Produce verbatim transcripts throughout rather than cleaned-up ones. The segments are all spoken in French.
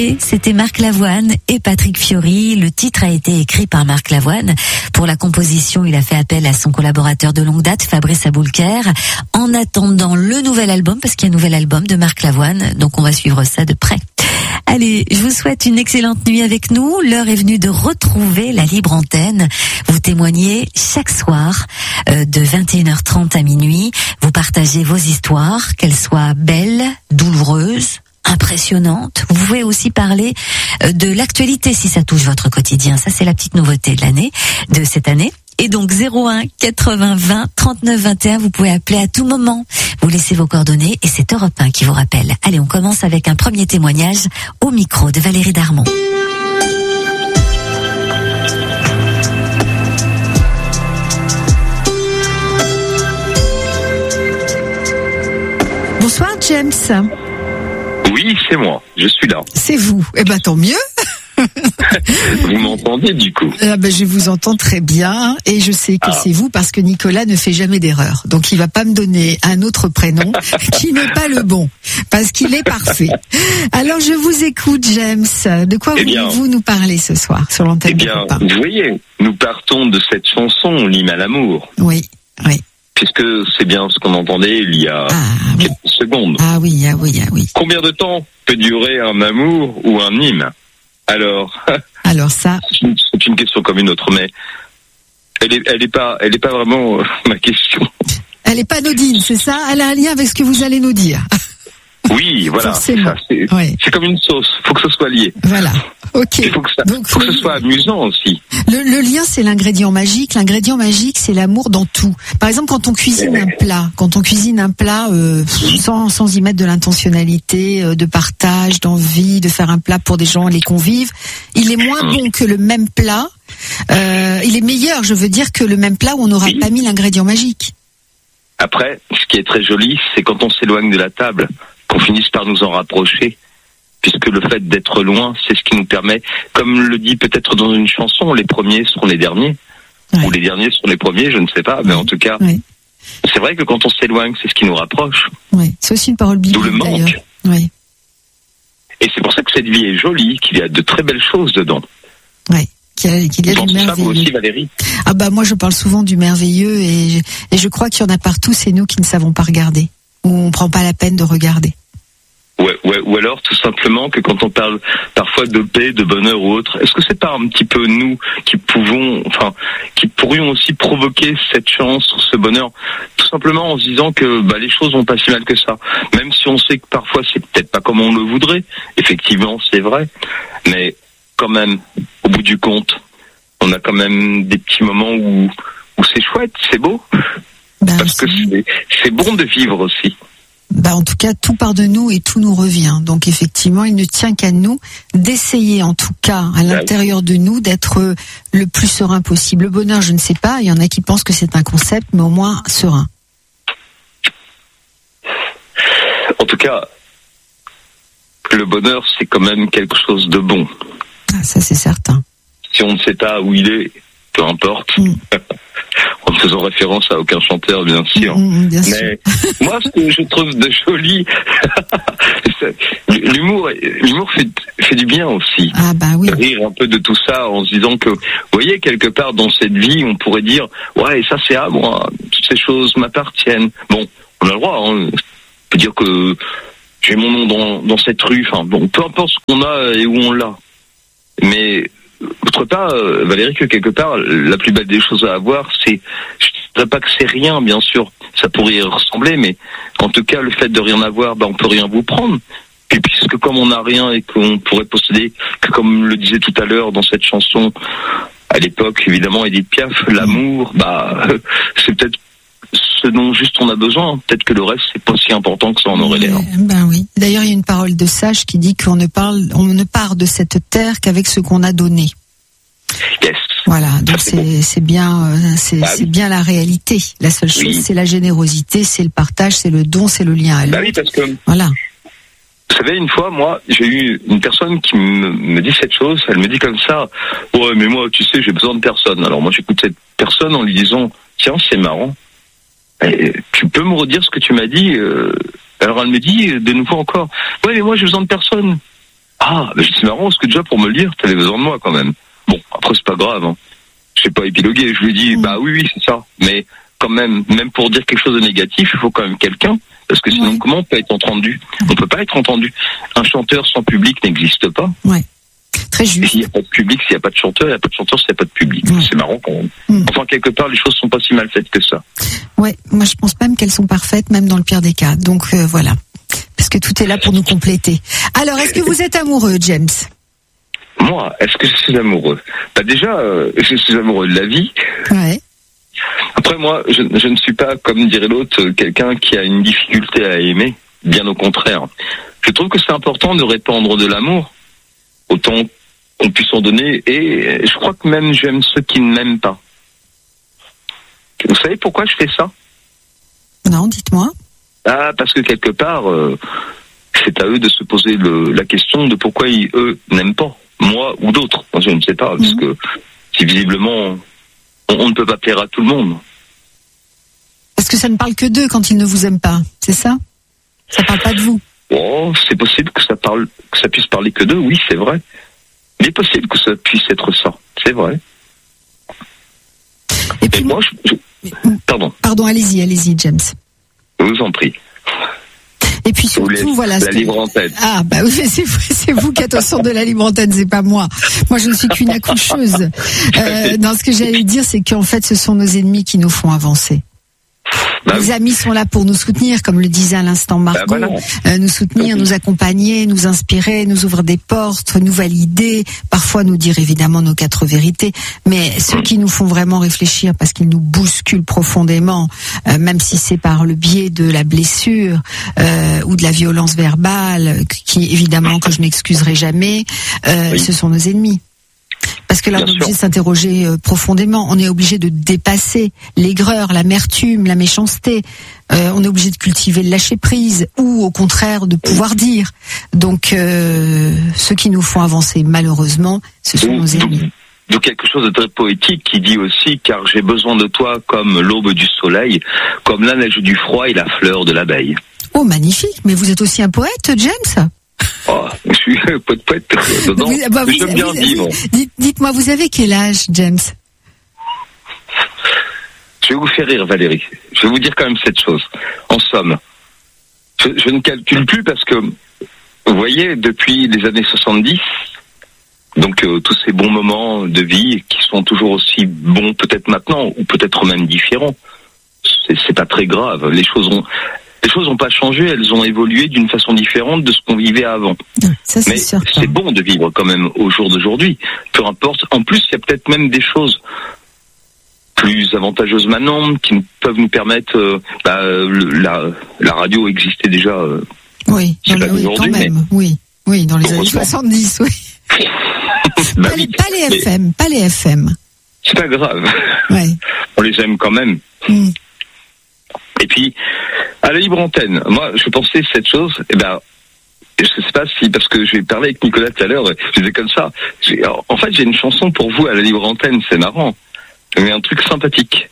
C'était Marc Lavoine et Patrick Fiori. Le titre a été écrit par Marc Lavoine. Pour la composition, il a fait appel à son collaborateur de longue date, Fabrice Aboulker. En attendant le nouvel album, parce qu'il y a un nouvel album de Marc Lavoine, donc on va suivre ça de près. Allez, je vous souhaite une excellente nuit avec nous. L'heure est venue de retrouver la libre antenne. Vous témoignez chaque soir euh, de vingt et une heures trente à minuit. Vous partagez vos histoires, qu'elles soient belles, douloureuses, impressionnante. Vous pouvez aussi parler de l'actualité si ça touche votre quotidien. Ça, c'est la petite nouveauté de l'année, de cette année. Et donc zéro un quatre-vingts vingt trente-neuf vingt et un, vous pouvez appeler à tout moment. Vous laissez vos coordonnées et c'est Europe un qui vous rappelle. Allez, on commence avec un premier témoignage au micro de Valérie Darmon. Bonsoir James. Oui, c'est moi, je suis là. C'est vous. Eh ben tant mieux. Vous m'entendez du coup? Ah ben, je vous entends très bien et je sais que ah. c'est vous parce que Nicolas ne fait jamais d'erreur. Donc il va pas me donner un autre prénom qui n'est pas le bon parce qu'il est parfait. Alors je vous écoute James. De quoi eh voulez-vous nous parler ce soir sur l'antenne? Eh bien, vous voyez, nous partons de cette chanson L'hymne à l'amour. Oui, oui. Puisque c'est bien ce qu'on entendait il y a ah, oui. quelques secondes. Ah oui, ah oui, ah oui. Combien de temps peut durer un amour ou un hymne? Alors, alors ça, c'est une, c'est une question comme une autre, mais elle est, elle est pas, elle est pas vraiment euh, ma question. Elle est pas anodine, c'est ça? Elle a un lien avec ce que vous allez nous dire. Oui, voilà. C'est, ça, c'est, ouais. c'est comme une sauce. Faut que ce soit lié. Voilà. Ok. Il faut que ça, Donc, faut que ce soit amusant aussi. Le, le lien, c'est l'ingrédient magique. L'ingrédient magique, c'est l'amour dans tout. Par exemple, quand on cuisine un plat, quand on cuisine un plat euh, sans, sans y mettre de l'intentionnalité, euh, de partage, d'envie, de faire un plat pour des gens, les convives, il est moins bon que le même plat. Euh, il est meilleur, je veux dire, que le même plat où on n'aura oui. pas mis l'ingrédient magique. Après, ce qui est très joli, c'est quand on s'éloigne de la table, qu'on finisse par nous en rapprocher. Puisque le fait d'être loin, c'est ce qui nous permet, comme le dit peut-être dans une chanson, les premiers seront les derniers, ouais. ou les derniers seront les premiers, je ne sais pas, mais ouais. en tout cas, ouais. c'est vrai que quand on s'éloigne, c'est ce qui nous rapproche. Oui, c'est aussi une parole biblique. D'où le manque. Oui. Et c'est pour ça que cette vie est jolie, qu'il y a de très belles choses dedans. Oui. Qu'il y a, qu'il y a du merveilleux. Ça, vous aussi, Valérie? Ah bah moi, je parle souvent du merveilleux et, et je crois qu'il y en a partout, c'est nous qui ne savons pas regarder, ou on prend pas la peine de regarder. Ouais, ouais, ou alors tout simplement que quand on parle parfois de paix, de bonheur ou autre, est-ce que c'est pas un petit peu nous qui pouvons, enfin, qui pourrions aussi provoquer cette chance, ce bonheur, tout simplement en se disant que bah, les choses vont pas si mal que ça, même si on sait que parfois c'est peut-être pas comme on le voudrait, effectivement c'est vrai, mais quand même, au bout du compte, on a quand même des petits moments où, où c'est chouette, c'est beau, ben parce que c'est, c'est bon de vivre aussi. Bah en tout cas, tout part de nous et tout nous revient. Donc effectivement, il ne tient qu'à nous d'essayer, en tout cas, à l'intérieur de nous, d'être le plus serein possible. Le bonheur, je ne sais pas, il y en a qui pensent que c'est un concept, mais au moins serein. En tout cas, le bonheur, c'est quand même quelque chose de bon. Ah, ça c'est certain. Si on ne sait pas où il est, peu importe. Mm. En faisant référence à aucun chanteur, bien sûr. Mmh, bien Mais sûr. moi, ce que je trouve de joli, l'humour, l'humour fait, fait du bien aussi. Ah bah oui. Rire un peu de tout ça en se disant que, vous voyez, quelque part dans cette vie, on pourrait dire, ouais, ça c'est à moi, toutes ces choses m'appartiennent. Bon, on a le droit, hein. On peut dire que j'ai mon nom dans, dans cette rue, enfin bon, peu importe ce qu'on a et où on l'a. Mais autre part, euh, Valérie, que quelque part, la plus belle des choses à avoir, c'est, je ne dirais pas que c'est rien, bien sûr, ça pourrait y ressembler, mais en tout cas, le fait de rien avoir, bah, on peut rien vous prendre. Et puisque comme on n'a rien et qu'on pourrait posséder, que comme le disait tout à l'heure dans cette chanson, à l'époque, évidemment, Edith Piaf, l'amour, bah, euh, c'est peut-être ce dont juste on a besoin. Peut-être que le reste, c'est pas si important que ça en aurait l'air. Ben oui. D'ailleurs, il y a une parole de sage qui dit qu'on ne parle, on ne part de cette terre qu'avec ce qu'on a donné. Yes. Voilà. Donc c'est, c'est, c'est bien, c'est, bah c'est oui. bien la réalité. La seule chose, oui. c'est la générosité, c'est le partage, c'est le don, c'est le lien à l'autre. Bah oui, parce que. Voilà. Vous savez, une fois, moi, j'ai eu une personne qui me, me dit cette chose. Elle me dit comme ça, ouais, mais moi, tu sais, j'ai besoin de personne. Alors moi, j'écoute cette personne en lui disant, tiens, c'est marrant. Et tu peux me redire ce que tu m'as dit? euh... Alors elle me dit de nouveau encore, ouais, mais moi, j'ai besoin de personne. Ah, ben c'est marrant, parce que déjà pour me le dire, t'avais besoin de moi quand même. Bon, après c'est pas grave, hein. Je sais pas épiloguer, je lui ai dit, mmh. bah oui, oui, c'est ça. Mais quand même, même pour dire quelque chose de négatif, il faut quand même quelqu'un, parce que sinon, ouais. comment on peut être entendu ? On peut pas être entendu. Un chanteur sans public n'existe pas. Ouais. Très juste. S'il n'y a pas de public, s'il n'y a pas de chanteur, il n'y a pas de chanteur, s'il n'y a pas de public. Ouais. C'est marrant quand même. Mmh. Enfin, quelque part, les choses sont pas si mal faites que ça. Ouais, moi je pense même qu'elles sont parfaites, même dans le pire des cas. Donc euh, voilà. Parce que tout est là pour nous compléter. Alors, est-ce que vous êtes amoureux, James ? Moi, est-ce que je suis amoureux ? Bah déjà, euh, je suis amoureux de la vie. Ouais. Après, moi, je, je ne suis pas, comme dirait l'autre, quelqu'un qui a une difficulté à aimer. Bien au contraire. Je trouve que c'est important de répandre de l'amour, autant qu'on puisse en donner. Et je crois que même j'aime ceux qui ne m'aiment pas. Vous savez pourquoi je fais ça ? Non, dites-moi. Ah, parce que quelque part, euh, c'est à eux de se poser le, la question de pourquoi ils, eux n'aiment pas, moi ou d'autres. Je ne sais pas, mmh. parce que si visiblement, on, on ne peut pas plaire à tout le monde. Parce que ça ne parle que d'eux quand ils ne vous aiment pas, c'est ça ? Ça parle pas de vous ? Oh, c'est possible que ça parle, que ça puisse parler que d'eux, oui, c'est vrai. Il est possible que ça puisse être ça, c'est vrai. Et puis, Et moi, je, je... pardon. Pardon, allez-y, allez-y, James. Je vous en prie. Et puis surtout, vous voilà. La que... libre antenne. Ah, bah oui, c'est vous, c'est vous qui êtes au centre de la libre antenne, c'est pas moi. Moi, je ne suis qu'une accoucheuse. Euh, non, ce que j'allais dire, c'est qu'en fait, ce sont nos ennemis qui nous font avancer. Bah, les amis sont là pour nous soutenir, comme le disait à l'instant Margot, bah, voilà. euh, nous soutenir, nous accompagner, nous inspirer, nous ouvrir des portes, nous valider, parfois nous dire évidemment nos quatre vérités, mais ceux qui nous font vraiment réfléchir parce qu'ils nous bousculent profondément, euh, même si c'est par le biais de la blessure euh, ou de la violence verbale, qui évidemment que je n'excuserai jamais, euh, oui. ce sont nos ennemis. Parce que là, Bien on est obligé sûr. de s'interroger euh, profondément. On est obligé de dépasser l'aigreur, l'amertume, la méchanceté. Euh, on est obligé de cultiver le lâcher-prise ou, au contraire, de pouvoir dire. Donc, euh, ceux qui nous font avancer, malheureusement, ce sont nos ennemis. De quelque chose de très poétique qui dit aussi « Car j'ai besoin de toi comme l'aube du soleil, comme la neige du froid et la fleur de l'abeille. » Oh, magnifique. Mais vous êtes aussi un poète, James ? Oh, je suis poète poète dedans. Vous, bah, vous, j'aime bien vous, vivre. Dites, dites-moi, vous avez quel âge, James ? Je vais vous faire rire, Valérie. Je vais vous dire quand même cette chose. En somme, je, je ne calcule plus parce que, vous voyez, depuis les années soixante-dix, donc euh, tous ces bons moments de vie qui sont toujours aussi bons peut-être maintenant ou peut-être même différents, c'est, c'est pas très grave. Les choses ont... Les choses n'ont pas changé, elles ont évolué d'une façon différente de ce qu'on vivait avant. Ça, c'est Mais certain. C'est bon de vivre quand même au jour d'aujourd'hui. Peu importe. En plus, il y a peut-être même des choses plus avantageuses maintenant qui peuvent nous permettre. Euh, bah, le, la, la radio existait déjà. Euh, oui, dans les, oui quand même. Mais... Oui, oui, dans les années soixante-dix, oui. bah, pas, les, pas les F M, pas les F M. C'est pas grave. Ouais. On les aime quand même. Mm. Et puis, à la libre antenne, moi, je pensais cette chose, eh ben, je sais pas si, parce que j'ai parlé avec Nicolas tout à l'heure, je disais comme ça, j'ai, en fait, j'ai une chanson pour vous à la libre antenne, c'est marrant, mais un truc sympathique.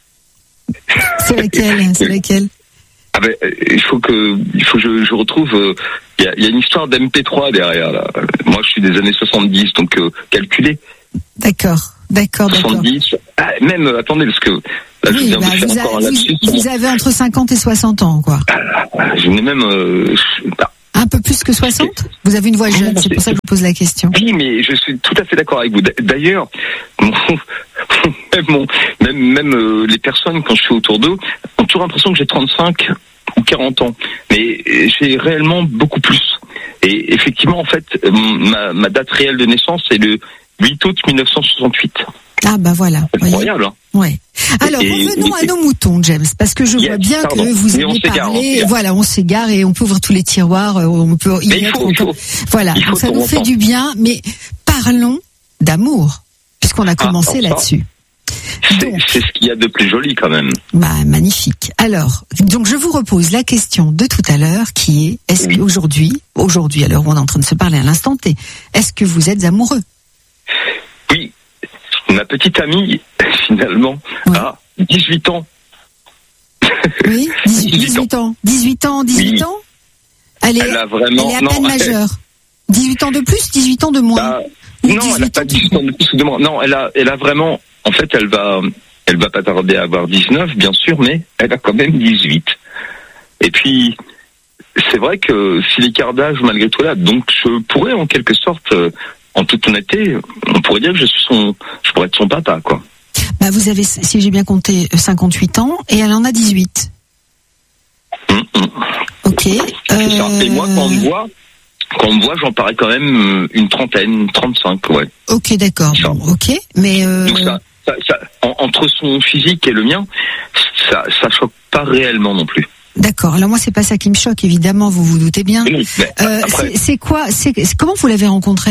C'est laquelle, c'est laquelle? Ah ben, il faut que, il faut que je, je retrouve, il euh, y, a, y a une histoire d'M P trois derrière, là. Moi, je suis des années soixante-dix, donc, euh, calculez. D'accord, d'accord, soixante-dix, d'accord. Ah, même, euh, attendez, parce que, là, oui, je viens bah, de faire vous, encore a, un lapsus. Vous, vous avez entre cinquante et soixante ans, quoi. Ah, je n'ai même, euh, je, bah, un peu plus que soixante? Vous avez une voix jeune, c'est pour ça que je vous pose la question. Oui, mais je suis tout à fait d'accord avec vous. D'ailleurs, mon, même, mon, même, même euh, les personnes, quand je suis autour d'eux, ont toujours l'impression que j'ai trente-cinq ou quarante ans. Mais j'ai réellement beaucoup plus. Et effectivement, en fait, ma, ma date réelle de naissance, c'est le huit août mille neuf cent soixante-huit. Ah bah voilà. C'est incroyable, hein. Ouais. Alors et, revenons et, à nos moutons, James, parce que je yes, vois bien pardon. que vous avez parlé. Voilà, on s'égare et on peut ouvrir tous les tiroirs, on peut y être. Faut, encore... Voilà, donc ça nous fait du bien. Mais parlons d'amour, puisqu'on a commencé ah, là-dessus. C'est, c'est ce qu'il y a de plus joli quand même. Bah magnifique. Alors, donc je vous repose la question de tout à l'heure, qui est est-ce oui. qu'aujourd'hui, aujourd'hui, à l'heure où on est en train de se parler à l'instant T, est-ce que vous êtes amoureux? Oui. Ma petite amie, finalement, ouais. a dix-huit ans. Oui, dix-huit, dix-huit ans. dix-huit ans, dix-huit oui. ans. Elle est, elle a vraiment, elle est à non, peine majeure. dix-huit ans de plus, dix-huit ans de moins. Bah, non, elle a pas dix-huit ans de plus ou de moins. Non, elle a, elle a vraiment, en fait, elle va, elle va pas tarder à avoir dix-neuf, bien sûr, mais elle a quand même dix-huit. Et puis, c'est vrai que si l'écart d'âge, malgré tout là, donc je pourrais en quelque sorte, euh, en toute honnêteté, on pourrait dire que je suis son, je pourrais être son papa, quoi. Bah, vous avez, si j'ai bien compté, cinquante-huit ans, et elle en a dix-huit. Hum, hum. Ok. Euh... C'est ça. Et moi, quand on me voit, quand on me voit, j'en parais quand même une trentaine, trente-cinq, ouais. Ok, d'accord. Bon, ok, mais euh... donc ça, ça, ça en, entre son physique et le mien, ça, ça choque pas réellement non plus. D'accord. Alors moi, c'est pas ça qui me choque, évidemment. Vous vous doutez bien. Oui, mais euh, après... c'est, c'est quoi c'est, comment vous l'avez rencontré?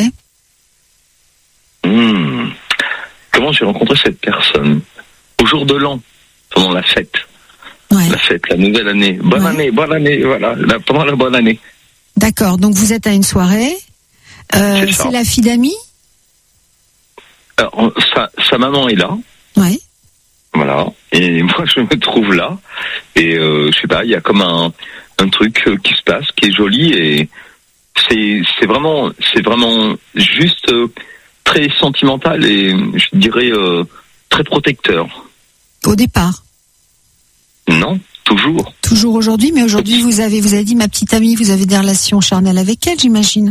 hmm. Comment j'ai rencontré cette personne? Au jour de l'an, pendant la fête. Ouais. La fête, la nouvelle année. Bonne ouais. année, bonne année, voilà, la, pendant la bonne année. D'accord, donc vous êtes à une soirée. Euh, c'est, c'est la fille d'amis? Alors, sa, sa maman est là. Ouais. Voilà. Et moi, je me trouve là. Et euh, je sais pas, il y a comme un, un truc qui se passe, qui est joli. Et c'est, c'est vraiment, c'est vraiment juste euh, très sentimental et je dirais euh, très protecteur. Au départ? Non, toujours. Toujours aujourd'hui, mais aujourd'hui vous avez, vous avez dit ma petite amie, vous avez des relations charnelles avec elle, j'imagine.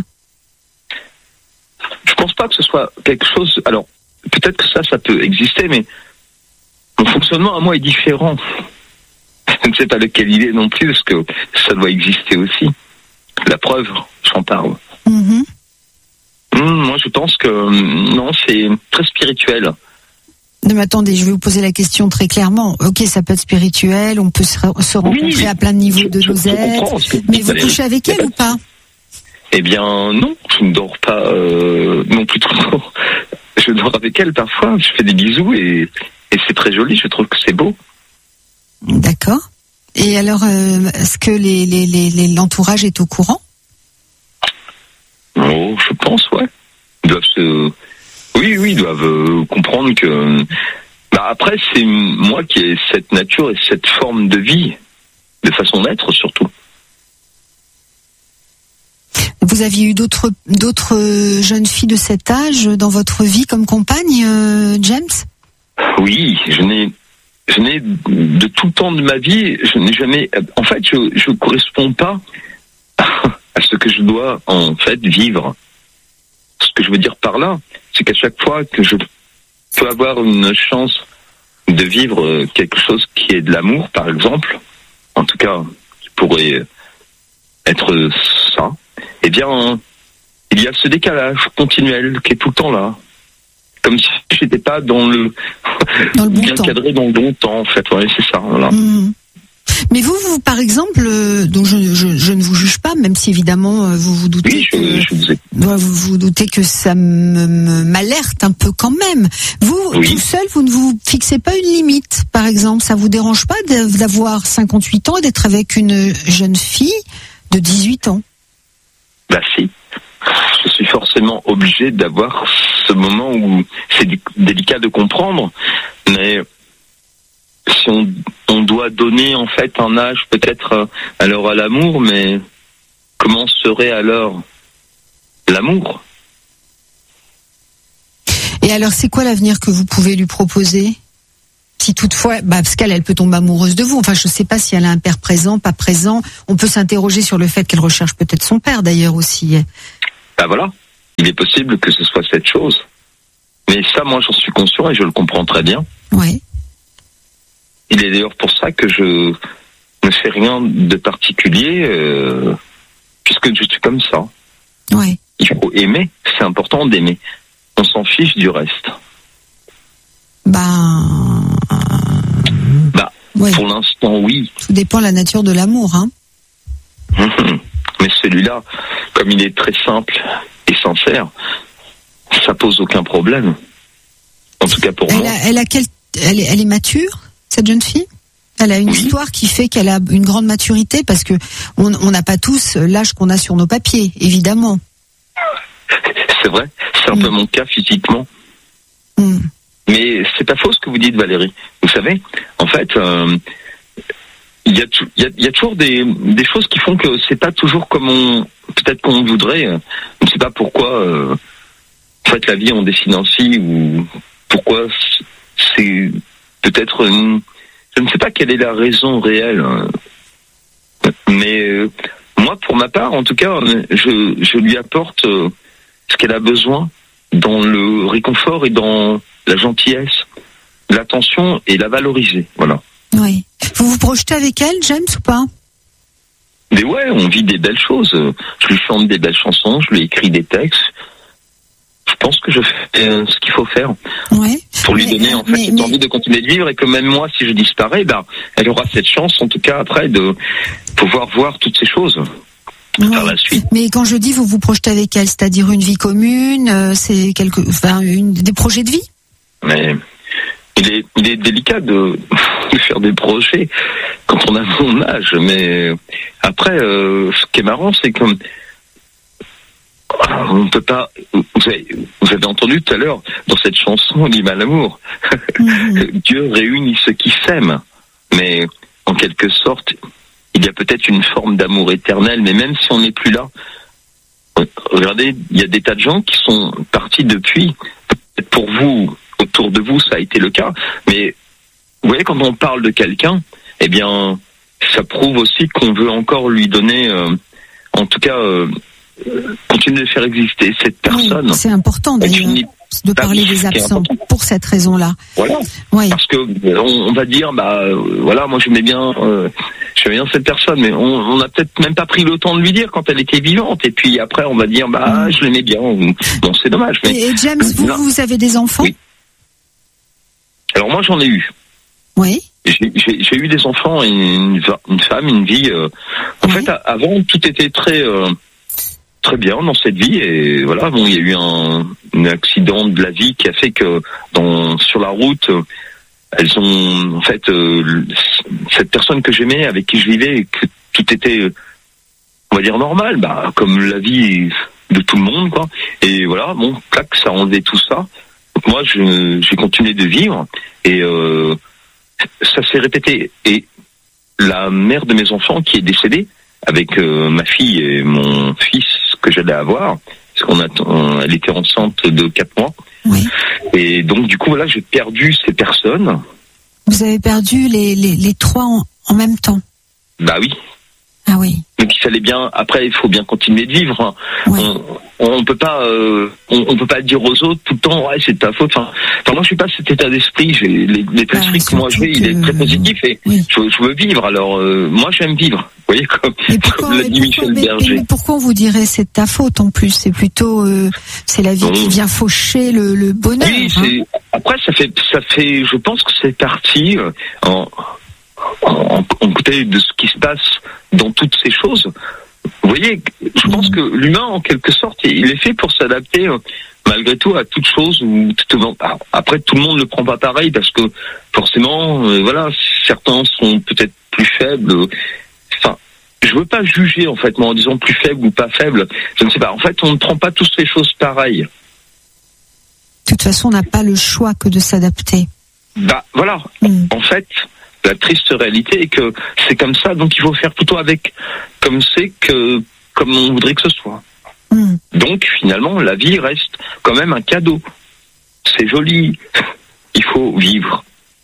Je pense pas que ce soit quelque chose. Alors peut-être que ça, ça peut exister, mais mon fonctionnement à moi est différent. Je ne sais pas lequel il est non plus, parce que ça doit exister aussi. La preuve, j'en parle. Mm-hmm. Mmh, moi, je pense que non, c'est très spirituel. Non, mais attendez, je vais vous poser la question très clairement. Ok, ça peut être spirituel, on peut se, se rencontrer oui, à plein de niveaux je, de nos êtres. Mais vous couchez avec elle ou pas? Eh bien, non, je ne dors pas euh, non plus trop. Je dors avec elle parfois, je fais des bisous et, et c'est très joli, je trouve que c'est beau. D'accord. Et alors, euh, est-ce que les, les, les, les, l'entourage est au courant? Oh, je pense, ouais. Ils doivent se... Oui, oui, ils doivent euh, comprendre que... Bah, après, c'est moi qui ai cette nature et cette forme de vie, de façon d'être surtout. Vous aviez eu d'autres, d'autres jeunes filles de cet âge dans votre vie comme compagne, euh, James? Oui, je n'ai... Je n'ai, de tout le temps de ma vie, je n'ai jamais... En fait, je ne corresponds pas à ce que je dois, en fait, vivre. Ce que je veux dire par là, c'est qu'à chaque fois que je peux avoir une chance de vivre quelque chose qui est de l'amour, par exemple, en tout cas, qui pourrait être ça, eh bien, il y a ce décalage continuel qui est tout le temps là. Comme si j'étais pas dans le, dans le bon bien temps. cadré dans le bon temps, en fait. Ouais, c'est ça. Voilà. Mmh. Mais vous, vous, par exemple, euh, donc je, je, je ne vous juge pas, même si évidemment euh, vous vous doutez, oui, je, que, je vous, ai... vous vous doutez que ça me, me, m'alerte un peu quand même. Vous, oui. Tout seul, vous ne vous fixez pas une limite, par exemple. Ça vous dérange pas d'avoir cinquante-huit ans et d'être avec une jeune fille de dix-huit ans? Bah si. Je suis forcément obligé d'avoir ce moment où c'est délicat de comprendre, mais si on, on doit donner en fait un âge peut-être alors à l'amour, mais comment serait alors l'amour? Et alors c'est quoi l'avenir que vous pouvez lui proposer? Si toutefois, bah parce qu'elle, elle peut tomber amoureuse de vous. Enfin, je ne sais pas si elle a un père présent, pas présent. On peut s'interroger sur le fait qu'elle recherche peut-être son père d'ailleurs aussi. Ben voilà, il est possible que ce soit cette chose. Mais ça, moi, j'en suis conscient et je le comprends très bien. Oui. Il est d'ailleurs pour ça que je ne fais rien de particulier, euh, puisque je suis comme ça. Oui. Il faut aimer, c'est important d'aimer. On s'en fiche du reste. Ben... Bah, ouais. Pour l'instant, oui. Tout dépend de la nature de l'amour, hein. Mmh. Mais celui-là, comme il est très simple et sincère, ça pose aucun problème. En tout cas pour elle moi. A, elle a quel, elle est, elle est mature, cette jeune fille? Elle a une oui. histoire qui fait qu'elle a une grande maturité, parce que on n'a pas tous l'âge qu'on a sur nos papiers, évidemment. C'est vrai, c'est un mmh. peu mon cas physiquement. Mmh. Mais c'est pas faux ce que vous dites, Valérie. Vous savez, en fait, euh, il y a, il y a, il y a toujours des, des choses qui font que c'est pas toujours comme on, peut-être qu'on voudrait. Je ne sais pas pourquoi, euh, en fait, la vie on décide ainsi, ou pourquoi c'est peut-être, une, je ne sais pas quelle est la raison réelle. Mais, euh, moi, pour ma part, en tout cas, je, je lui apporte euh, ce qu'elle a besoin dans le réconfort et dans la gentillesse, l'attention et la valoriser. Voilà. Oui. Vous vous projetez avec elle, James, ou pas? Mais ouais, on vit des belles choses. Je lui chante des belles chansons, je lui écris des textes. Je pense que je fais euh, ce qu'il faut faire. Ouais. Pour lui mais, donner en fait mais, cette mais... envie de continuer de vivre, et que même moi, si je disparais, ben, elle aura cette chance, en tout cas après, de pouvoir voir toutes ces choses. Ouais. Par la suite. Mais quand je dis vous vous projetez avec elle, c'est-à-dire une vie commune, euh, c'est quelque, enfin, une, des projets de vie? Mais il est, il est délicat de, de faire des projets quand on a mon âge. Mais après, euh, ce qui est marrant, c'est que on peut pas. Vous avez, vous avez entendu tout à l'heure dans cette chanson l'hymne à l'amour. Mm-hmm. Dieu réunit ceux qui s'aiment, mais en quelque sorte, il y a peut-être une forme d'amour éternel. Mais même si on n'est plus là, regardez, il y a des tas de gens qui sont partis depuis. Peut-être pour vous, autour de vous, ça a été le cas. Mais vous voyez, quand on parle de quelqu'un, eh bien, ça prouve aussi qu'on veut encore lui donner, euh, en tout cas. Euh, continuer de faire exister cette personne. Oui, c'est important d'ailleurs de parler des absents pour cette raison-là. Voilà. Oui. Parce que on, on va dire, bah euh, voilà, moi j'aimais bien, euh, j'aimais bien cette personne, mais on, on a peut-être même pas pris le temps de lui dire quand elle était vivante. Et puis après, on va dire, bah mm. je l'aimais bien. Bon, c'est dommage. Mais et James, vous, vous avez des enfants? Oui. Alors moi j'en ai eu. Oui. J'ai, j'ai, j'ai eu des enfants et une, une femme, une vie. Euh, en oui. fait, avant tout était très euh, très bien dans cette vie, et voilà, bon, il y a eu un, un accident de la vie qui a fait que dans, sur la route, elles ont, en fait, euh, cette personne que j'aimais, avec qui je vivais, que tout était, on va dire, normal, bah, comme la vie de tout le monde, quoi. Et voilà, bon, clac, ça a enlevé tout ça. Donc moi, je, j'ai continué de vivre, et euh, ça s'est répété. Et la mère de mes enfants, qui est décédée, avec euh, ma fille et mon fils que j'allais avoir, parce qu'on attend, elle était enceinte de quatre mois. Oui. Et donc du coup voilà, j'ai perdu ces personnes. Vous avez perdu les les, les trois en, en même temps. Bah oui. Ah oui. Donc il fallait bien. Après, il faut bien continuer de vivre. Hein. Ouais. On, on peut pas, euh, on, on peut pas dire aux autres tout le temps, ouais, c'est ta faute. Enfin, enfin moi, je suis pas cet état d'esprit. J'ai l'état d'esprit bah, que moi j'ai, il est très positif, et oui. je, je veux vivre. Alors euh, moi, j'aime vivre. Vous voyez, comme, pourquoi, comme l'a dit Michel mais, Berger. Mais pourquoi on vous dirait c'est ta faute en plus? C'est plutôt, euh, c'est la vie non. qui vient faucher le, le bonheur. Oui, hein. c'est, après ça fait, ça fait, je pense que c'est parti euh, en, en, en côté de ce qui se passe dans toutes ces choses. Vous voyez, je pense que l'humain, en quelque sorte, il est fait pour s'adapter euh, malgré tout à toute chose. Où, tout, après, tout le monde ne le prend pas pareil, parce que forcément, euh, voilà, certains sont peut-être plus faibles. Enfin, je veux pas juger, en fait, moi, en disant plus faible ou pas faible. Je ne sais pas. En fait, on ne prend pas tous les choses pareilles. De toute façon, on n'a pas le choix que de s'adapter. Bah, voilà. Mm. En fait, la triste réalité est que c'est comme ça, donc il faut faire plutôt avec, comme c'est que, comme on voudrait que ce soit. Mm. Donc, finalement, la vie reste quand même un cadeau. C'est joli. Il faut vivre.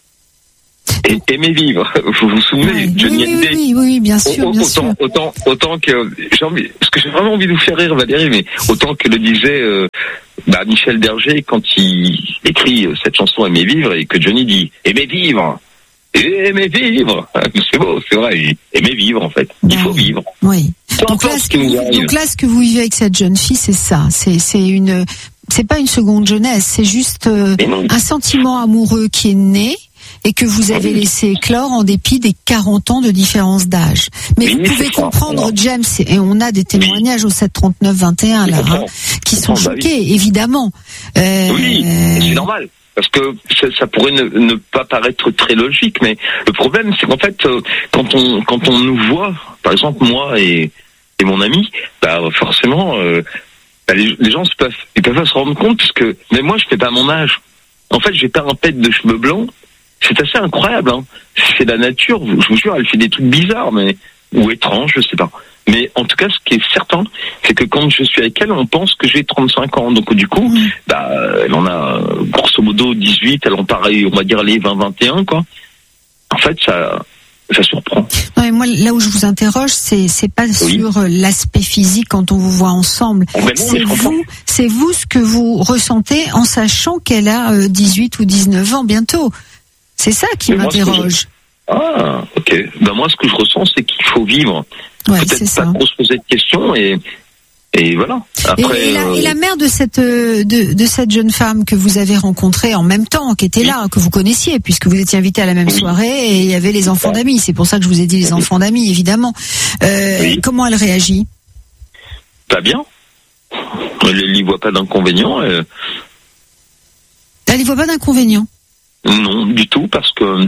Et aimer vivre. Vous vous souvenez, oui, Johnny oui, oui, oui, oui, bien sûr, bien autant, sûr. Autant, autant que j'ai envie, parce que j'ai vraiment envie de vous faire rire, Valérie, mais autant que le disait euh, bah, Michel Berger quand il écrit euh, cette chanson Aimer vivre, et que Johnny dit aimer vivre, aimer vivre. C'est beau, c'est vrai. Aimer vivre, en fait. Il faut vivre. Oui. Donc là, ce que vous, donc là, ce que vous vivez avec cette jeune fille, c'est ça. C'est, c'est une, c'est pas une seconde jeunesse. C'est juste euh, un sentiment amoureux qui est né, et que vous avez laissé éclore en dépit des quarante ans de différence d'âge. Mais oui, vous pouvez comprendre, ça. James, et on a des témoignages au sept trente-neuf vingt et un là, hein, qui sont choqués, bah oui. évidemment. Euh, oui, c'est normal. Parce que ça, ça pourrait ne, ne pas paraître très logique, mais le problème, c'est qu'en fait, euh, quand on quand on nous voit, par exemple moi et, et mon ami, bah forcément, euh, bah, les, les gens se peuvent, ils peuvent pas se rendre compte, parce que mais moi je fais pas mon âge. En fait, j'ai pas un pet de cheveux blancs. C'est assez incroyable, hein. c'est la nature. Je vous jure, elle fait des trucs bizarres, mais ou étranges, je sais pas. Mais en tout cas, ce qui est certain, c'est que quand je suis avec elle, on pense que j'ai trente-cinq ans. Donc du coup, mmh. bah, elle en a grosso modo dix-huit, elle en paraît, on va dire les vingt vingt et un, quoi. En fait, ça, ça surprend. Non, mais moi, là où je vous interroge, c'est c'est pas oui. sur l'aspect physique quand on vous voit ensemble. Oh, ben non, c'est vous, c'est vous ce que vous ressentez en sachant qu'elle a dix-huit ou dix-neuf ans bientôt. C'est ça qui mais m'interroge. Ah, ok. Ben moi, ce que je ressens, c'est qu'il faut vivre. Ouais, Peut-être c'est pas ça. trop se poser de questions et et voilà. Après, et, et, la, euh... et la mère de cette de, de cette jeune femme que vous avez rencontrée en même temps, qui était oui. là, que vous connaissiez, puisque vous étiez invité à la même oui. soirée, et il y avait les enfants d'amis. C'est pour ça que je vous ai dit les enfants d'amis, évidemment. Euh, oui. Comment elle réagit? Pas bien. Elle n'y voit pas d'inconvénient. Et... Elle n'y voit pas d'inconvénient. Non, du tout, parce que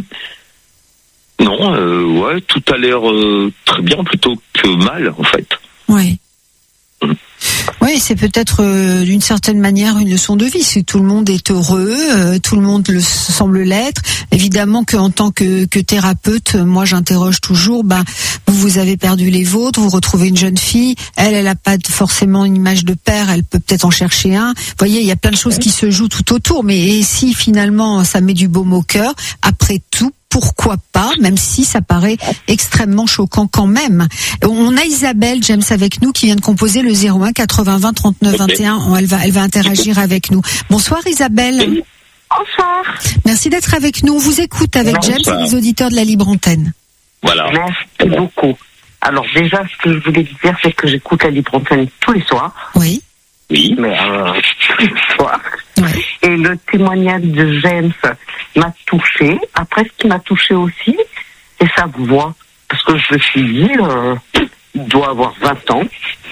non, euh, ouais, tout a l'air euh, très bien plutôt que mal, en fait. Ouais. Mmh. Oui, c'est peut-être euh, d'une certaine manière une leçon de vie. Si tout le monde est heureux, euh, tout le monde le semble l'être. Évidemment qu'en tant que, que thérapeute, moi j'interroge toujours. Ben, vous, vous avez perdu les vôtres, vous retrouvez une jeune fille. Elle, elle n'a pas forcément une image de père. Elle peut peut-être en chercher un. Vous voyez, il y a plein de choses qui se jouent tout autour. Mais et si finalement ça met du baume au cœur, après tout, pourquoi pas, même si ça paraît extrêmement choquant quand même. On a Isabelle, James, avec nous, qui vient de composer le zéro un quatre-vingts vingt trente-neuf vingt et un. Elle va, elle va interagir avec nous. Bonsoir Isabelle. Bonsoir. Merci d'être avec nous. On vous écoute avec Bonsoir. James et les auditeurs de la Libre Antenne. Voilà. Merci beaucoup. Alors déjà, ce que je voulais dire, c'est que j'écoute la Libre Antenne tous les soirs. Oui. Oui. Mais euh, tous les soirs. Oui. Et le témoignage de James m'a touchée. Après, ce qui m'a touchée aussi, c'est sa voix. Parce que je me suis dit, euh, il doit avoir vingt ans.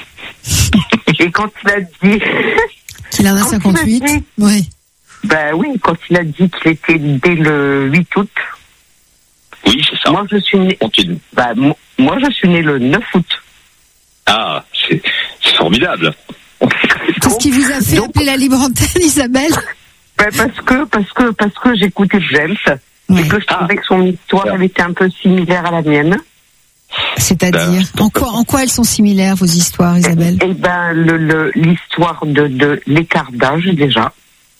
Et quand il a dit... Qu'il en a cinquante-huit, dit, oui. Ben oui, quand il a dit qu'il était dès le huit août. Oui, c'est ça. Moi, je suis né... Ben, moi, je suis né le neuf août. Ah, c'est, c'est formidable. Qu'est-ce qui vous a fait donc, appeler la Libre Antenne, Isabelle? Ben parce que parce que parce que j'écoutais James oui. et que je trouvais ah. que son histoire elle était un peu similaire à la mienne. C'est-à-dire ben, en quoi en quoi elles sont similaires vos histoires, Isabelle? Eh ben le, le l'histoire de de l'écart d'âge déjà.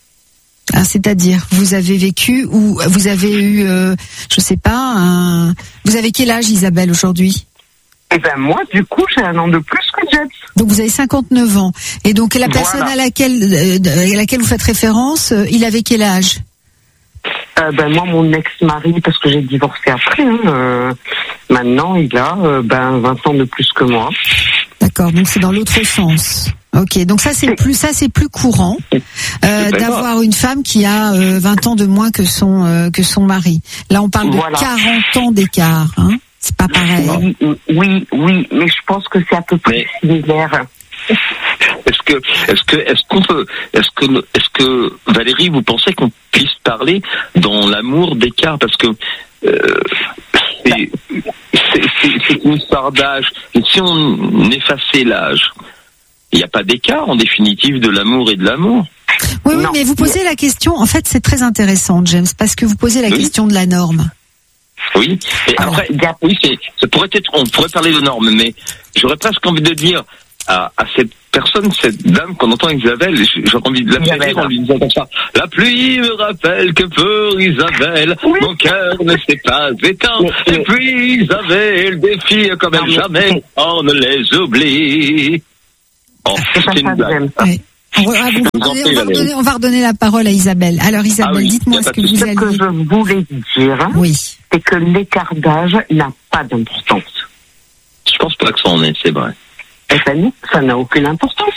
Ah, c'est-à-dire vous avez vécu ou vous avez eu euh, je sais pas un... vous avez quel âge, Isabelle, aujourd'hui? Eh ben moi, du coup, j'ai un an de plus que James. Donc vous avez cinquante-neuf ans. Et donc la personne voilà. à laquelle euh, à laquelle vous faites référence, euh, il avait quel âge? euh, Ben moi, mon ex-mari, parce que j'ai divorcé après. Hein, euh, maintenant, il a euh, ben vingt ans de plus que moi. D'accord. Donc c'est dans l'autre sens. Ok. Donc ça c'est plus ça c'est plus courant euh, d'avoir une femme qui a euh, vingt ans de moins que son euh, que son mari. Là, on parle voilà. de quarante ans d'écart. Hein. C'est pas pareil. Oui, oui, oui, mais je pense que c'est à peu près mais... similaire. Est-ce que, est-ce que, est-ce qu'on peut, est-ce que, est-ce que Valérie, vous pensez qu'on puisse parler dans l'amour d'écart, parce que euh, c'est, c'est, c'est, c'est une histoire d'âge. Et si on effaçait l'âge, il n'y a pas d'écart en définitive de l'amour et de l'amour. Oui, oui, mais vous posez la question. En fait, c'est très intéressant, James, parce que vous posez la oui. question de la norme. Oui, et après, oui, c'est, ça pourrait être, on pourrait parler de normes, mais j'aurais presque envie de dire à, à cette personne, cette dame qu'on entend, Isabelle, j'aurais envie de l'appeler en lui disant comme ça: la pluie me rappelle que pour Isabelle, oui. mon cœur ne s'est pas éteint, et puis Isabelle défie comme elle jamais, on ne les oublie. Oh, c'est une blague. Oui. On va, redonner, on, va redonner, on va redonner la parole à Isabelle. Alors Isabelle, ah oui, dites-moi ce que vous allez... Ce que je voulais dire, oui. c'est que l'écart d'âge n'a pas d'importance. Je pense pas que ça en est, c'est vrai. Et ça, ça n'a aucune importance.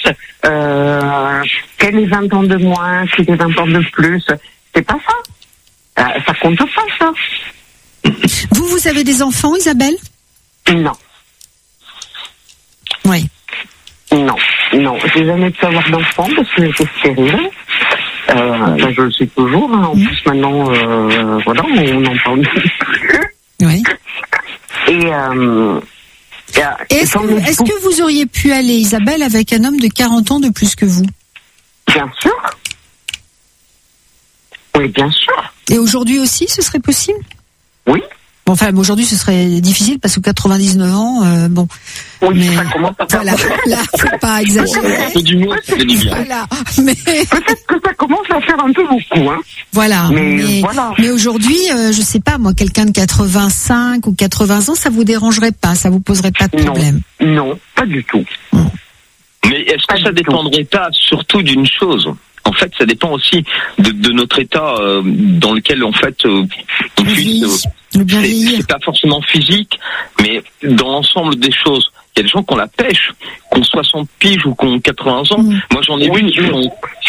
Euh, qu'elle ait vingt ans de moins, qu'elle ait vingt ans de plus, c'est pas ça. Euh, ça compte pas, ça. Vous, vous avez des enfants, Isabelle? Non. Oui. Non, non, j'ai jamais pu avoir d'enfant parce que j'étais stérile. Euh, ben je le suis toujours. Hein. En mmh. plus, maintenant, euh, voilà, on en parle plus. Oui. Et, euh, et est-ce, que, est-ce que vous auriez pu aller, Isabelle, avec un homme de quarante ans de plus que vous? Bien sûr. Oui, bien sûr. Et aujourd'hui aussi, ce serait possible? Oui, Bon, enfin, aujourd'hui, ce serait difficile parce que quatre-vingt-dix-neuf ans, euh, bon. Oui, mais ça commence à faire voilà, là, faut pas exagérer. Un peu d'humour, c'est bien. Voilà, mais Peut-être que ça commence à faire un peu beaucoup, hein. voilà. Mais Mais, voilà. mais aujourd'hui, euh, je sais pas, moi, quelqu'un de quatre-vingt-cinq ou quatre-vingts ans, ça vous dérangerait pas, ça vous poserait pas de Non. problème. Non, pas du tout. Mais est-ce Pas que ça du tout. dépendrait pas surtout d'une chose? En fait, ça dépend aussi de, de notre état euh, dans lequel, en fait, euh, on Le puisse... vieillir, euh, le bien c'est, vieillir. c'est pas forcément physique, mais dans l'ensemble des choses. Il y a des gens qui ont la pêche, qui ont soixante piges ou qui ont quatre-vingts ans. Mm. Moi, j'en ai vu, ils font,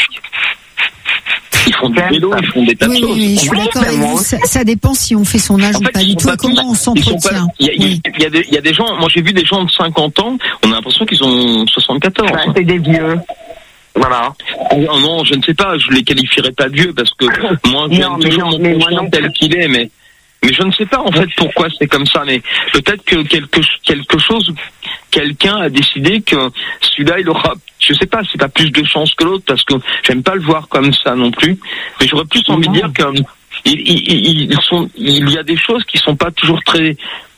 ils font du vélo, ils font des tas de Oui, choses. oui, oui, je suis Oui, d'accord mais avec moi vous. aussi. Ça, ça dépend si on fait son âge En ou fait, pas ils du sont tout. pas Et comment tous- on ils sont s'entretient. pas- Il y, a- il y a- Oui. il y a des- il y a des gens, moi j'ai vu des gens de cinquante ans, on a l'impression qu'ils ont soixante-quatorze. Bah, c'est des vieux. Voilà. Non, non, je ne sais pas, je les qualifierais pas de vieux parce que moi, Non, j'aime mais toujours non, mon mais moi conjoint non tel plus. qu'il est, mais mais je ne sais pas en fait pourquoi c'est comme ça, mais peut-être que quelque quelque chose, quelqu'un a décidé que celui-là il aura, je sais pas, c'est pas plus de chance que l'autre parce que j'aime pas le voir comme ça non plus, mais j'aurais plus envie de dire que il, il, il- ils sont, il y a des choses qui sont pas toujours très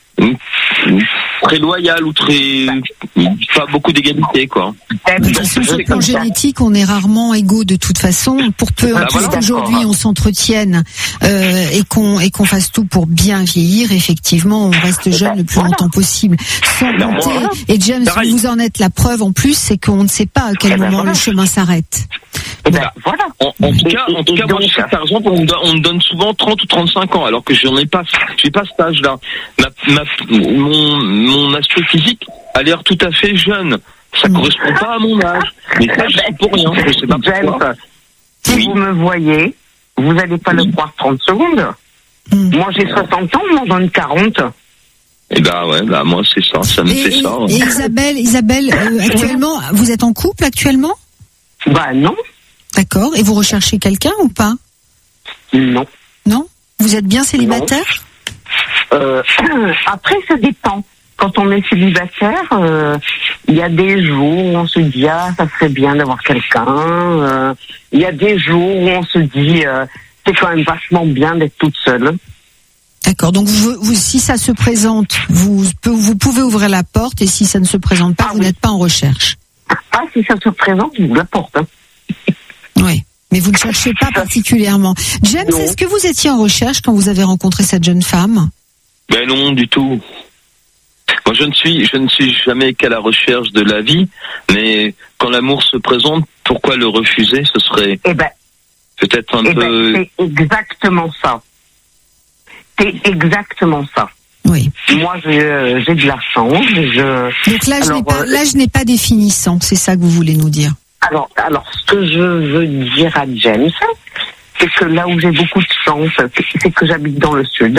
très loyales ou très pas beaucoup d'égalité quoi. De toute façon, sur le plan génétique, on est rarement égaux de toute façon. Pour peu Bah, plus voilà, qu'aujourd'hui d'accord. on s'entretienne euh, et qu'on et qu'on fasse tout pour bien vieillir, effectivement, on reste jeune le plus Voilà. longtemps possible. Sans Ben, compter, voilà. et James, Pareil. vous en êtes la preuve en plus, c'est qu'on ne sait pas à quel Eh ben, moment voilà. le chemin s'arrête. Eh ben, voilà. En, en tout Et- cas, et- en tout et cas, moi, donc, je sais que, par exemple, on me, donne, on me donne souvent trente ou trente-cinq ans, alors que j'en ai pas, j'ai pas cet âge-là. Ma, ma, mon, mon aspect physique a l'air tout à fait jeune. Ça Mm. correspond pas à mon âge. Mais ça, je sais pour rien. Je sais pas pourquoi. James, si Oui. vous me voyez, vous n'allez pas le croire trente secondes. Mm. Moi, j'ai soixante ans, moi, j'en ai quarante. Et bah ouais, bah moi c'est ça, ça me Et, fait et- ça. et Isabelle, Isabelle, euh, actuellement, vous êtes en couple actuellement? Bah, non. D'accord. Et vous recherchez quelqu'un ou pas? Non. Non? Vous êtes bien célibataire? Euh, après, ça dépend. Quand on est célibataire, euh, il y a des jours où on se dit ah ça serait bien d'avoir quelqu'un. Euh, Il y a des jours où on se dit euh, c'est quand même vachement bien d'être toute seule. D'accord. Donc vous, vous, si ça se présente, vous, vous pouvez ouvrir la porte, et si ça ne se présente pas, Ah vous oui. n'êtes pas en recherche. Ah si ça se présente, j'ouvre la porte. Hein. Oui. Mais vous ne cherchez pas particulièrement. James, Non. est-ce que vous étiez en recherche quand vous avez rencontré cette jeune femme? Ben non, du tout. Moi, je ne suis, je ne suis jamais qu'à la recherche de la vie, mais quand l'amour se présente, pourquoi le refuser? Ce serait Eh ben, peut-être un eh peu. ben c'est exactement ça. C'est exactement ça. Oui. Moi, j'ai euh, j'ai de la chance. Je... Donc l'âge Alors, n'est pas, euh, l'âge n'est pas définissant, c'est ça que vous voulez nous dire. Alors, alors, ce que je veux dire à James, c'est que là où j'ai beaucoup de chance, c'est c'est que j'habite dans le sud.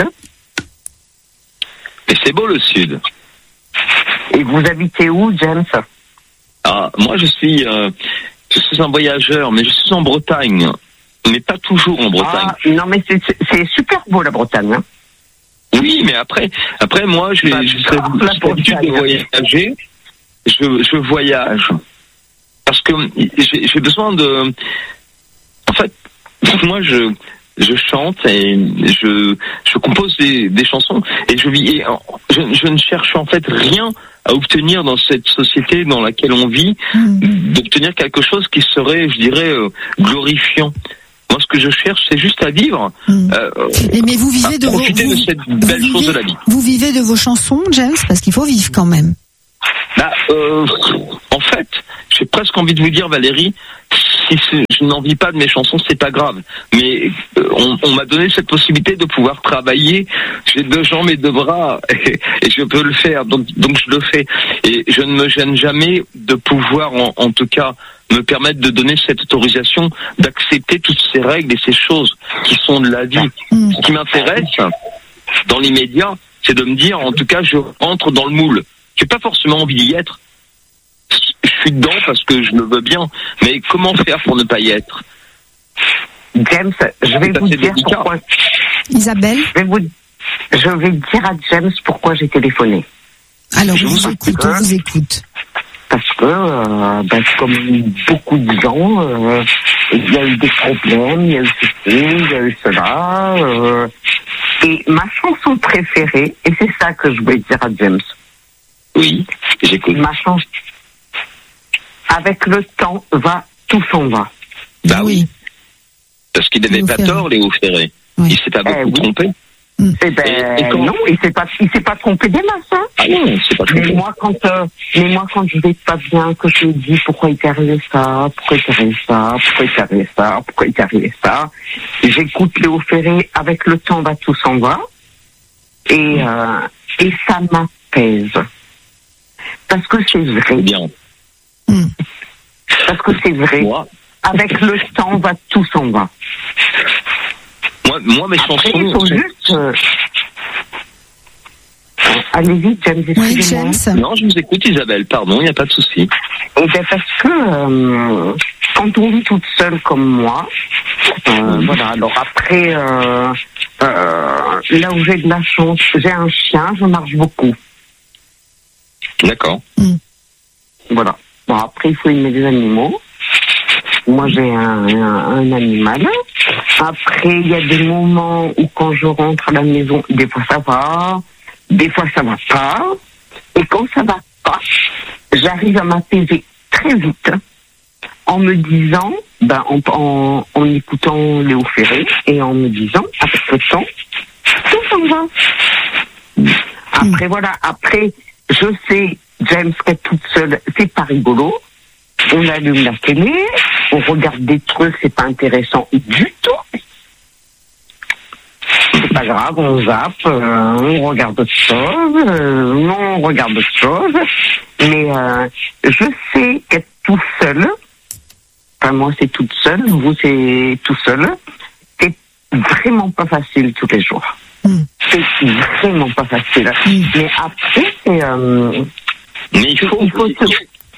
Et c'est beau le sud. Et vous habitez où, James? Ah, moi, je suis, euh, je suis un voyageur, mais je suis en Bretagne, mais pas toujours en Bretagne. Ah, non, mais c'est c'est- c'est super beau, la Bretagne. Hein. Oui, mais après, après moi, j'ai Bah, j'ai cette la j'ai l'habitude de Bretagne. voyager. Je, je voyage parce que j'ai j'ai besoin de. En fait, moi, je je chante et je je compose des, des chansons et je vis. Et je, je ne cherche en fait rien à obtenir dans cette société dans laquelle on vit, Mmh. d'obtenir quelque chose qui serait, je dirais, euh, glorifiant. Moi, ce que je cherche, c'est juste à vivre. Mmh. Euh, Et mais vous vivez à de vos, profiter vous, de cette vous belle chose vivez, de la vie. vous vivez de vos chansons, James, parce qu'il faut vivre quand même. Bah, euh, en fait, j'ai presque envie de vous dire, Valérie, si c'est- je n'en vis pas de mes chansons, c'est pas grave. Mais euh, on, on m'a donné cette possibilité de pouvoir travailler. J'ai deux jambes et deux bras et, et je peux le faire. Donc, donc je le fais. Et je ne me gêne jamais de pouvoir, en, en tout cas, me permettre de donner cette autorisation d'accepter toutes ces règles et ces choses qui sont de la vie. Mmh. Ce qui m'intéresse, dans l'immédiat, c'est de me dire, en tout cas, je rentre dans le moule. J'ai pas forcément envie d'y être. Je suis dedans parce que je le veux bien. Mais comment faire pour ne pas y être? James, je vais C'est vous assez dire délicat. pourquoi. Isabelle, Je vais, vous, je vais dire à James pourquoi j'ai téléphoné. alors Je on vous vous écoute, écoute, on hein. vous écoute. Parce que, euh, ben, comme beaucoup de gens, euh, il y a eu des problèmes, il y a eu ceci, il y a eu cela. Euh, Et ma chanson préférée, et c'est ça que je voulais dire à James. Oui, j'écoute. Ma chanson, avec le temps, va, tout s'en va. Bah oui. Parce qu'il n'avait pas tort, Léo Ferré. Oui. Il s'est pas beaucoup eh oui. trompé. Mmh. Eh ben, et, et quand... non, il s'est pas, il s'est pas trompé des masses, hein. Ah non, il s'est pas trompé. Mais moi, quand, euh, mais moi, quand je vais pas bien, que je me dis pourquoi il t'est arrivé ça, pourquoi il t'est arrivé ça, pourquoi il t'est arrivé ça, pourquoi il t'est arrivé ça, j'écoute Léo Ferré, avec le temps, va, tout s'en va. Et, euh, et ça m'apaise. Parce que c'est vrai. Bien. Mmh. Parce que c'est vrai. Moi. Avec le temps, va, tout s'en va. Moi, moi, mes Après, chansons... il faut juste... Euh... Allez-y, James, oui, James. Non, je vous écoute, Isabelle, pardon, il n'y a pas de souci. Et bien parce que euh, quand on vit toute seule comme moi, euh, voilà, alors après, euh, euh, là où j'ai de la chance, j'ai un chien, je marche beaucoup. D'accord. Mm. Voilà. Bon, après, il faut aimer les animaux. Moi, j'ai un, un, un animal. Après, il y a des moments où quand je rentre à la maison, des fois ça va, des fois ça va pas. Et quand ça va pas, j'arrive à m'apaiser très vite en me disant, ben, en, en, en écoutant Léo Ferré et en me disant, avec le temps, tout s'en va. Après, mmh. voilà, après, je sais, James est toute seule, c'est pas rigolo. On allume la télé, on regarde des trucs, c'est pas intéressant du tout. C'est pas grave, on zappe, euh, on regarde autre chose, euh, non, on regarde autre chose. Mais euh, je sais qu'être tout seul, enfin moi c'est toute seule, vous c'est tout seul, c'est vraiment pas facile tous les jours. Mm. C'est vraiment pas facile. Mm. Mais après, c'est... Euh, Mais il faut... Il faut, se...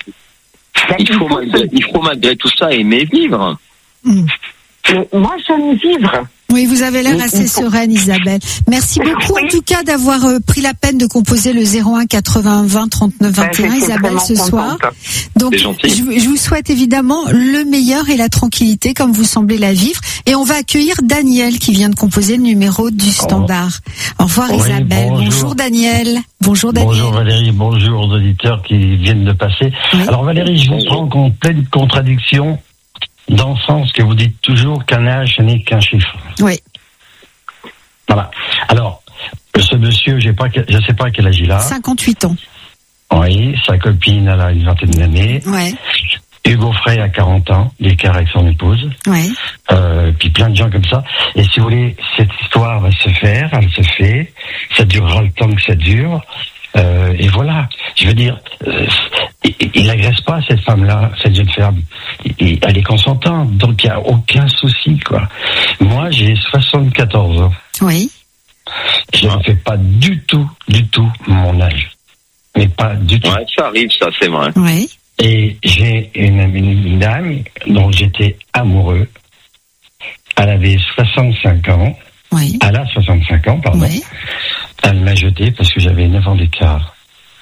il, faut malgré, il faut malgré tout ça aimer vivre. Mm. Mais moi j'aime vivre. Oui, vous avez l'air assez sereine, Isabelle. Merci beaucoup, oui. en tout cas, d'avoir euh, pris la peine de composer le zéro un quatre-vingts vingt trente-neuf vingt et un, ben, Isabelle, ce contente. soir. Donc, je, je vous souhaite évidemment le meilleur et la tranquillité, comme vous semblez la vivre. Et on va accueillir Daniel, qui vient de composer le numéro du standard. Au revoir, oui, Isabelle. Bonjour. bonjour, Daniel. Bonjour, Daniel. Bonjour, Valérie. Bonjour aux auditeurs qui viennent de passer. Oui. Alors, Valérie, je vous prends en pleine contradiction. Dans le sens que vous dites toujours qu'un âge n'est qu'un chiffre. Oui. Voilà. Alors, ce monsieur, j'ai pas, je ne sais pas quel âge il a. cinquante-huit ans. Oui, sa copine, elle a une vingtaine d'années. Ouais. Hugo Frey a quarante ans, d'écart avec son épouse. Ouais. Euh, puis plein de gens comme ça. Et si vous voulez, cette histoire va se faire, elle se fait. Ça durera le temps que ça dure. Euh, et voilà. Je veux dire, euh, il n'agresse pas cette femme-là, cette jeune femme. Il, elle est consentante, donc il n'y a aucun souci, quoi. Moi, j'ai soixante-quatorze ans. Oui. Je ne fais pas du tout, du tout mon âge. Mais pas du tout. Ouais, ça arrive, ça, c'est vrai. Oui. Et j'ai une, une, une dame dont j'étais amoureux. Elle avait soixante-cinq ans. Oui. Elle a soixante-cinq ans, pardon. Oui. Elle m'a jeté parce que j'avais neuf ans d'écart.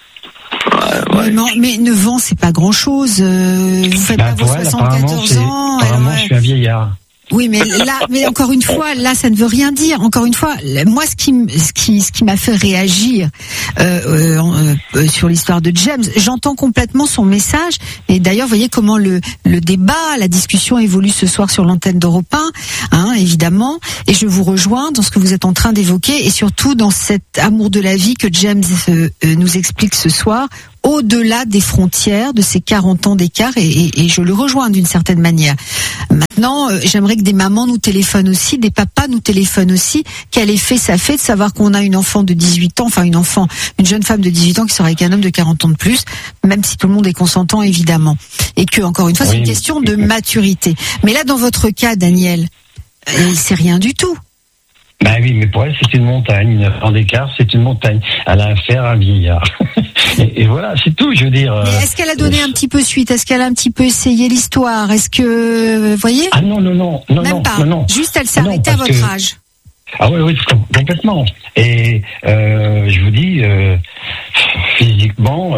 Ouais, ouais. Non, mais neuf ans, c'est pas grand-chose. Euh, vous faites bah, pas vos ouais, soixante-quatorze ans. Apparemment, alors, je suis un vieillard. Oui, mais là, mais encore une fois, là, ça ne veut rien dire. Encore une fois, moi, ce qui, ce qui, ce qui m'a fait réagir euh, euh, euh, sur l'histoire de James, j'entends complètement son message. Et d'ailleurs, vous voyez comment le, le débat, la discussion évolue ce soir sur l'antenne d'Europe un, hein, évidemment. Et je vous rejoins dans ce que vous êtes en train d'évoquer, et surtout dans cet amour de la vie que James euh, euh, nous explique ce soir, au-delà des frontières de ces quarante ans d'écart, et, et, et je le rejoins d'une certaine manière. Maintenant, euh, j'aimerais que des mamans nous téléphonent aussi, des papas nous téléphonent aussi. Quel effet ça fait de savoir qu'on a une enfant de dix-huit ans, enfin une enfant, une jeune femme de dix-huit ans qui sera avec un homme de quarante ans de plus, même si tout le monde est consentant, évidemment. Et que, encore une fois, oui, c'est une question de maturité. Mais là, dans votre cas, Daniel, euh, c'est rien du tout. Bah oui, mais pour elle, c'est une montagne. neuf ans d'écart, c'est une montagne. Elle a affaire à un vieillard. et, et voilà, c'est tout, je veux dire. Mais est-ce qu'elle a donné euh, un petit peu suite? Est-ce qu'elle a un petit peu essayé l'histoire? Est-ce que, vous voyez? Ah non, non, non. non Même non, pas. Non, non. Juste, elle s'est non, arrêtée à votre que... âge. Ah oui, oui, complètement. Et euh, je vous dis, euh, physiquement, euh,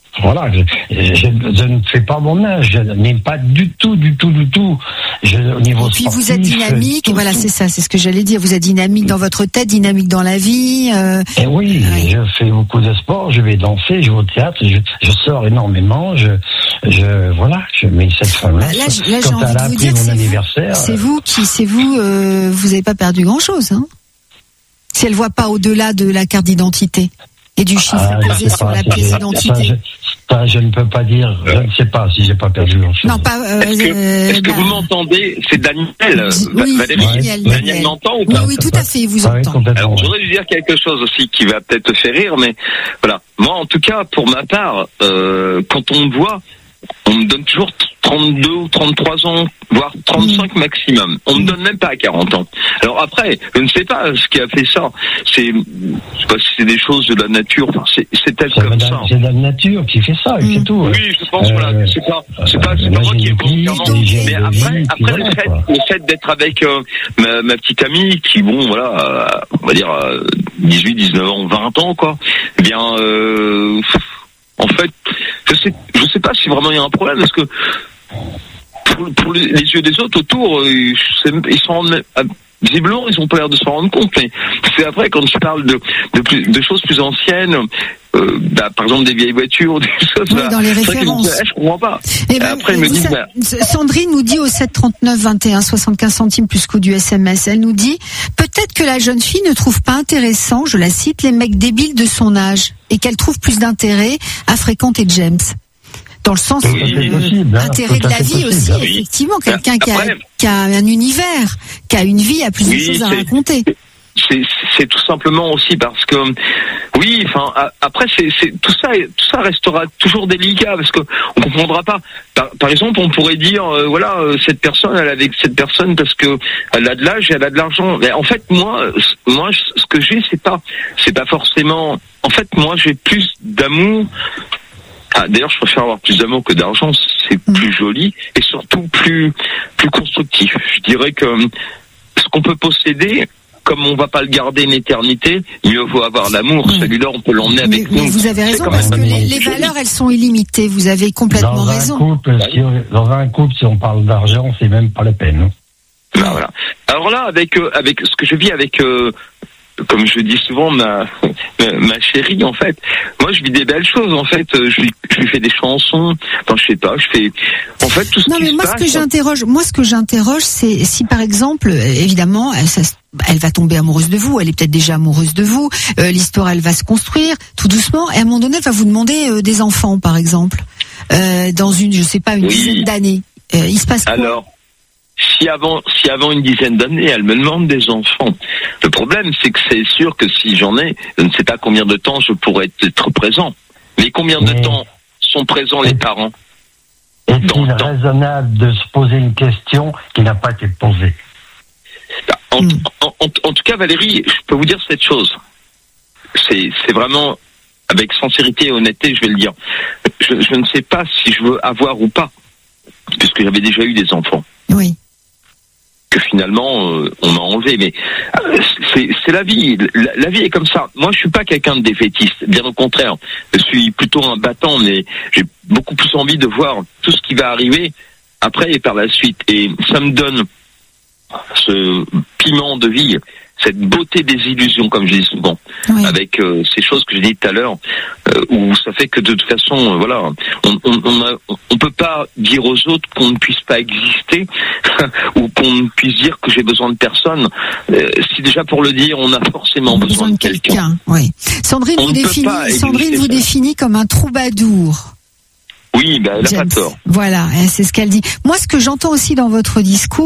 Voilà, je, je, je ne fais pas mon âge, je n'aime pas du tout, du tout, du tout. Je, au niveau Et puis sportif, vous êtes dynamique, tout, voilà, tout. c'est ça, c'est ce que j'allais dire. Vous êtes dynamique dans votre tête, dynamique dans la vie. Euh... Et oui, Oui. je fais beaucoup de sport, je vais danser, je vais au théâtre, je, je sors énormément, je, je, voilà, je mets cette femme-là. Bah, là, j- là, j'ai quand envie elle de a vous appris dire que mon c'est vous, anniversaire, c'est vous qui, c'est vous, euh, vous n'avez pas perdu grand-chose, hein. Si elle voit pas au-delà de la carte d'identité et du chiffre ah, je posé sais sur pas, la si pièce j'ai- d'identité. ça, je, ça, je ne peux pas dire, je ne sais pas si j'ai pas perdu grand-chose. Non, pas. Euh, Est-ce que, euh, est-ce que bah, vous m'entendez? C'est Daniel. euh, Oui, Valérie. Daniel, Daniel Daniel. m'entend ou Oui, pas? oui, tout à fait, il vous Ah oui, entend. complètement, Alors, ouais. je voudrais lui dire quelque chose aussi qui va peut-être te faire rire, mais voilà. Moi, en tout cas, pour ma part, euh, quand on me voit, on me donne toujours trente-deux ou trente-trois ans, voire trente-cinq maximum. On me donne même pas à quarante ans. Alors après, je ne sais pas ce qui a fait ça. C'est, je sais pas si c'est des choses de la nature. Enfin, c'est, c'est peut-être C'est comme la, ça. c'est la nature qui fait ça, et Mm. c'est tout. hein. Oui, je pense, Euh, voilà, c'est pas, c'est pas, c'est euh, pas moi qui ai l'hygiène de volontairement. vie, l'hygiène Mais de après, vie, puis après voilà, le fait, quoi. le fait d'être avec euh, ma, ma petite amie, qui bon, voilà, euh, on va dire euh, dix-huit, dix-neuf ans, vingt ans, quoi. Eh bien, euh, en fait, je sais, je sais pas si vraiment il y a un problème, parce que pour, pour les, les yeux des autres autour, euh, ils ils s'en rendent même- ah, visiblement, ils ont pas l'air de s'en rendre compte, mais c'est après quand je parle de, de, plus, de choses plus anciennes, euh, bah, par exemple des vieilles voitures, des choses Oui, là, dans les c'est vrai qu'ils vont références. dire, eh, je comprends pas. Eh ben, après, ils me vous disent, sa- bah, Sandrine nous dit au sept trente-neuf vingt et un soixante-quinze centimes plus coût du S M S. Elle nous dit peut-être que la jeune fille ne trouve pas intéressant, je la cite, les mecs débiles de son âge et qu'elle trouve plus d'intérêt à fréquenter James. Dans le sens Oui, euh, c'est possible, hein, intérêt tout de à la fait vie possible, aussi, oui. effectivement, quelqu'un qui a, Après- qui a un univers, qui a une vie, a plus de Oui, choses à c'est- raconter. c'est c'est tout simplement aussi parce que oui, enfin a- après c'est c'est tout ça tout ça restera toujours délicat parce que on comprendra pas. Par, par exemple, on pourrait dire euh, voilà euh, cette personne elle est avec cette personne parce que elle a de l'âge et elle a de l'argent. Mais en fait moi euh, moi ce que j'ai c'est pas c'est pas forcément en fait moi j'ai plus d'amour. Ah, d'ailleurs, je préfère avoir plus d'amour que d'argent, c'est plus joli et surtout plus plus constructif. Je dirais que euh, ce qu'on peut posséder, comme on va pas le garder une éternité, mieux vaut avoir l'amour. Oui. Celui-là, on peut l'emmener Mais, avec mais nous. vous avez C'est raison quand parce que même les, les joli. valeurs elles sont illimitées. Vous avez complètement Dans un raison. couple, si on- dans un couple, si on parle d'argent, c'est même pas la peine. hein. Ah, voilà. Alors là, avec euh, avec ce que je vis avec, euh, comme je dis souvent, ma ma, ma chérie, en fait, moi je vis des belles choses. En fait, Euh, je lui je lui fais des chansons. Enfin, je sais pas, je fais. En fait, tout ce Non, qui mais se moi, ce passe. que j'interroge, moi, ce que j'interroge, c'est si, par exemple, euh, évidemment, elle, ça se- elle va tomber amoureuse de vous, elle est peut-être déjà amoureuse de vous, euh, l'histoire, elle va se construire tout doucement, et à un moment donné, elle va vous demander euh, des enfants, par exemple, euh, dans une, je sais pas, une Oui. dizaine d'années. Euh, il se passe quoi? Alors, si avant, si avant une dizaine d'années, elle me demande des enfants, le problème, c'est que c'est sûr que si j'en ai, je ne sais pas combien de temps je pourrais être présent. Mais combien de Mais- temps sont présents les parents? Est-il Dans- dans- raisonnable de se poser une question qui n'a pas été posée? En, Mm. en, en, en tout cas, Valérie, je peux vous dire cette chose. C'est, c'est vraiment, avec sincérité et honnêteté, je vais le dire. Je, je ne sais pas si je veux avoir ou pas, puisque j'avais déjà eu des enfants. Oui. Que finalement euh, on m'a enlevé, mais euh, c'est, c'est la vie. La, la vie est comme ça. Moi, je suis pas quelqu'un de défaitiste, bien au contraire. Je suis plutôt un battant, mais j'ai beaucoup plus envie de voir tout ce qui va arriver après et par la suite. Et ça me donne ce piment de vie, cette beauté des illusions, comme je dis souvent, Oui. avec euh, ces choses que j'ai dit tout à l'heure, euh, où ça fait que de toute façon, euh, voilà, on on, on, a, on peut pas dire aux autres qu'on ne puisse pas exister ou qu'on ne puisse dire que j'ai besoin de personne. Euh, si déjà pour le dire, on a forcément On a besoin, de quelqu'un. Oui. Sandrine On vous ne peut définit, pas Sandrine exister vous seul. définit comme un troubadour. Oui, ben elle a James. pas tort. Voilà, c'est ce qu'elle dit. Moi, ce que j'entends aussi dans votre discours,